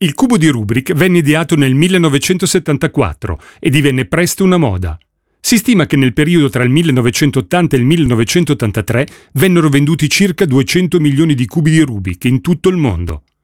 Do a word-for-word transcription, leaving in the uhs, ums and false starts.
Il cubo di Rubik venne ideato nel millenovecentosettantaquattro e divenne presto una moda. Si stima che nel periodo tra il millenovecentottanta e il millenovecentottantatré vennero venduti circa duecento milioni di cubi di Rubik in tutto il mondo.